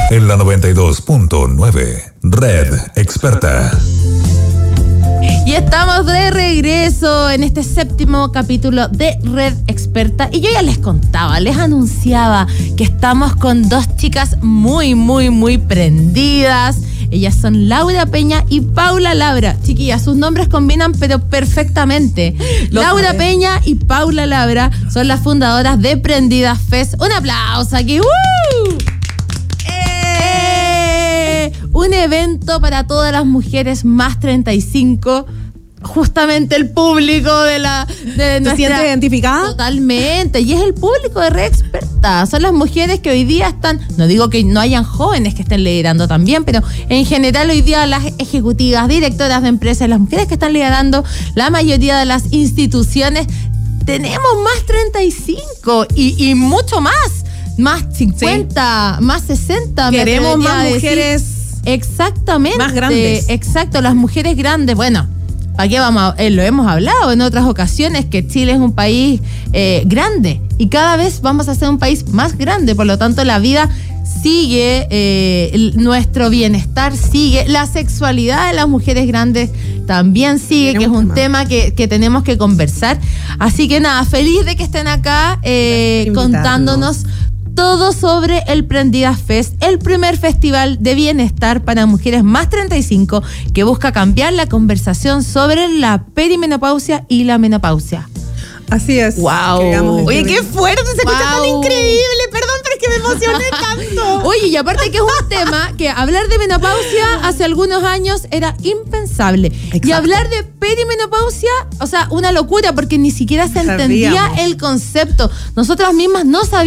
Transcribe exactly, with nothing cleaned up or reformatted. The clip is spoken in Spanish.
En la noventa y dos punto nueve, Red Experta. Y estamos de regreso en este séptimo capítulo de Red Experta. Y yo ya les contaba, les anunciaba que estamos con dos chicas muy, muy, muy prendidas. Ellas son Laura Peña y Paula Labra. Chiquillas, sus nombres combinan pero perfectamente. Lo Laura sabe. Peña y Paula Labra son las fundadoras de Prendidas Fest. Un aplauso aquí. ¡Uh! ¡Eh! Un evento para todas las mujeres más treinta y cinco. Justamente el público de la de nuestra... ¿Te sientes identificada? Totalmente, y es el público de Red Experta. Son las mujeres que hoy día están, no digo que no hayan jóvenes que estén liderando también, pero en general hoy día las ejecutivas, directoras de empresas, las mujeres que están liderando la mayoría de las instituciones, tenemos más treinta y cinco y, y mucho más, más cincuenta, sí. Más sesenta. Queremos más mujeres. Exactamente. Más grandes. Exacto, las mujeres grandes, bueno. Aquí vamos a, eh, lo hemos hablado en otras ocasiones, que Chile es un país eh, grande y cada vez vamos a ser un país más grande, por lo tanto la vida sigue, eh, el, nuestro bienestar sigue, la sexualidad de las mujeres grandes también sigue, que es un tema que, que tenemos que conversar. Así que nada, feliz de que estén acá eh, contándonos todo sobre el Prendidas Fest, el primer festival de bienestar para mujeres más treinta y cinco que busca cambiar la conversación sobre la perimenopausia y la menopausia. Así es. Wow. Oye, qué fuerte, se escucha wow. Tan increíble. Perdón, pero es que me emocioné tanto. Oye, y aparte que es un tema que hablar de menopausia hace algunos años era impensable. Exacto. Y hablar de perimenopausia, o sea, una locura, porque ni siquiera se entendía el concepto. Nosotras mismas no sabíamos